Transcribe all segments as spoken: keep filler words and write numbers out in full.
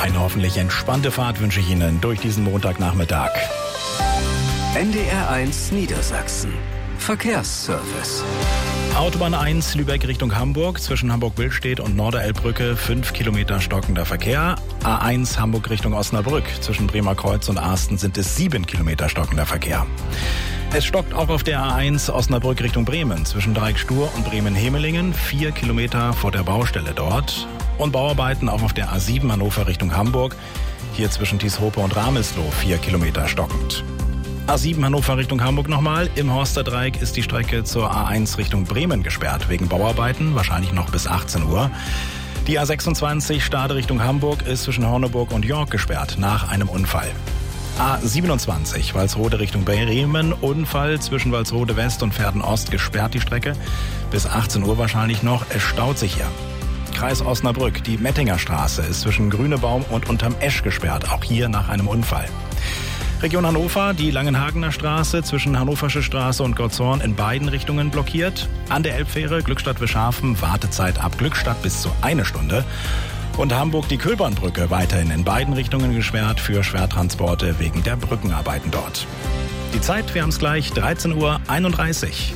Eine hoffentlich entspannte Fahrt wünsche ich Ihnen durch diesen Montagnachmittag. N D R eins Niedersachsen. Verkehrsservice. Autobahn eins Lübeck Richtung Hamburg, zwischen Hamburg-Billstedt und Norderelbbrücke, fünf Kilometer stockender Verkehr. A eins Hamburg Richtung Osnabrück, zwischen Bremer Kreuz und Arsten sind es sieben Kilometer stockender Verkehr. Es stockt auch auf der A eins Osnabrück Richtung Bremen, zwischen Dreieck-Stur und Bremen-Hemelingen, vier Kilometer vor der Baustelle dort. Und Bauarbeiten auch auf der A sieben Hannover Richtung Hamburg, hier zwischen Tieshope und Ramelsloh, vier Kilometer stockend. A sieben Hannover Richtung Hamburg nochmal. Im Horsterdreieck ist die Strecke zur A eins Richtung Bremen gesperrt, wegen Bauarbeiten, wahrscheinlich noch bis achtzehn Uhr. Die A sechsundzwanzig Stade Richtung Hamburg ist zwischen Horneburg und York gesperrt, nach einem Unfall. A siebenundzwanzig Walsrode Richtung Bremen, Unfall zwischen Walsrode West und Verden Ost gesperrt die Strecke. Bis achtzehn Uhr wahrscheinlich noch, es staut sich hier. Kreis Osnabrück, die Mettinger Straße ist zwischen Grünebaum und Unterm Esch gesperrt, auch hier nach einem Unfall. Region Hannover, die Langenhagener Straße zwischen Hannoversche Straße und Gotshorn in beiden Richtungen blockiert. An der Elbfähre Glückstadt-Wischhafen, Wartezeit ab Glückstadt bis zu eine Stunde. Und Hamburg die Köhlbahnbrücke weiterhin in beiden Richtungen gesperrt für Schwertransporte wegen der Brückenarbeiten dort. Die Zeit, wir haben es gleich, dreizehn Uhr einunddreißig.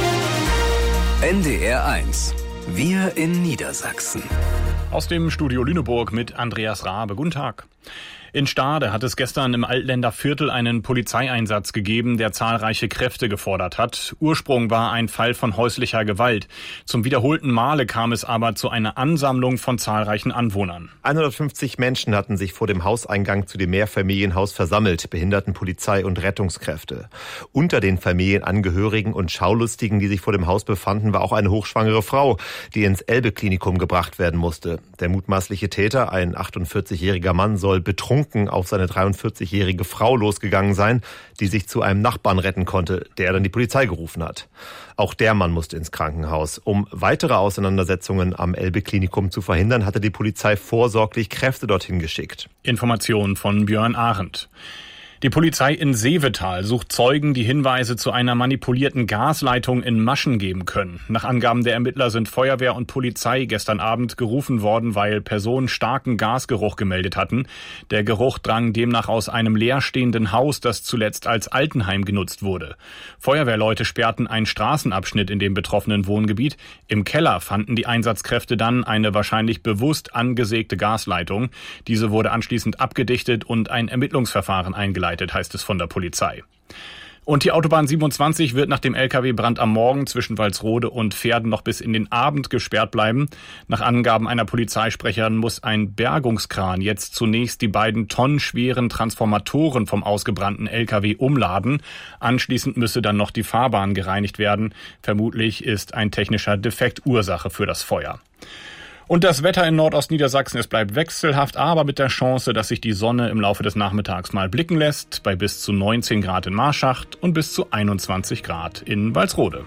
N D R eins. Wir in Niedersachsen. Aus dem Studio Lüneburg mit Andreas Rabe. Guten Tag. In Stade hat es gestern im Altländer Viertel einen Polizeieinsatz gegeben, der zahlreiche Kräfte gefordert hat. Ursprung war ein Fall von häuslicher Gewalt. Zum wiederholten Male kam es aber zu einer Ansammlung von zahlreichen Anwohnern. hundertfünfzig Menschen hatten sich vor dem Hauseingang zu dem Mehrfamilienhaus versammelt, Behindertenpolizei und Rettungskräfte. Unter den Familienangehörigen und Schaulustigen, die sich vor dem Haus befanden, war auch eine hochschwangere Frau, die ins Elbe-Klinikum gebracht werden musste. Der mutmaßliche Täter, ein achtundvierzigjähriger Mann, soll betrunken auf seine dreiundvierzigjährige Frau losgegangen sein, die sich zu einem Nachbarn retten konnte, der dann die Polizei gerufen hat. Auch der Mann musste ins Krankenhaus. Um weitere Auseinandersetzungen am Elbe-Klinikum zu verhindern, hatte die Polizei vorsorglich Kräfte dorthin geschickt. Information von Björn Arendt. Die Polizei in Seevetal sucht Zeugen, die Hinweise zu einer manipulierten Gasleitung in Maschen geben können. Nach Angaben der Ermittler sind Feuerwehr und Polizei gestern Abend gerufen worden, weil Personen starken Gasgeruch gemeldet hatten. Der Geruch drang demnach aus einem leerstehenden Haus, das zuletzt als Altenheim genutzt wurde. Feuerwehrleute sperrten einen Straßenabschnitt in dem betroffenen Wohngebiet. Im Keller fanden die Einsatzkräfte dann eine wahrscheinlich bewusst angesägte Gasleitung. Diese wurde anschließend abgedichtet und ein Ermittlungsverfahren eingeleitet, heißt es von der Polizei. Und die Autobahn siebenundzwanzig wird nach dem L K W-Brand am Morgen zwischen Walsrode und Verden noch bis in den Abend gesperrt bleiben. Nach Angaben einer Polizeisprecherin muss ein Bergungskran jetzt zunächst die beiden tonnenschweren Transformatoren vom ausgebrannten L K W umladen. Anschließend müsse dann noch die Fahrbahn gereinigt werden. Vermutlich ist ein technischer Defekt Ursache für das Feuer. Und das Wetter in Nordostniedersachsen, es bleibt wechselhaft, aber mit der Chance, dass sich die Sonne im Laufe des Nachmittags mal blicken lässt, bei bis zu neunzehn Grad in Marschacht und bis zu einundzwanzig Grad in Walsrode.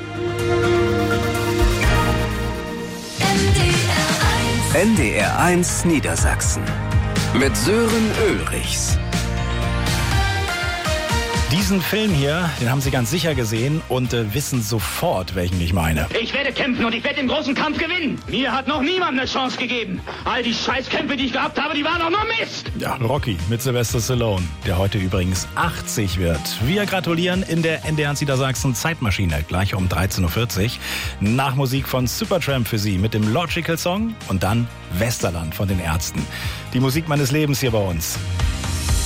N D R eins Niedersachsen mit Sören Ulrichs. Diesen Film hier, den haben Sie ganz sicher gesehen und äh, wissen sofort, welchen ich meine. Ich werde kämpfen und ich werde den großen Kampf gewinnen. Mir hat noch niemand eine Chance gegeben. All die Scheißkämpfe, die ich gehabt habe, die waren doch nur Mist. Ja, Rocky mit Sylvester Stallone, der heute übrigens achtzig wird. Wir gratulieren in der N D R eins Niedersachsen Zeitmaschine, gleich um dreizehn Uhr vierzig. Nach Musik von Supertramp für Sie mit dem Logical Song und dann Westerland von den Ärzten. Die Musik meines Lebens hier bei uns.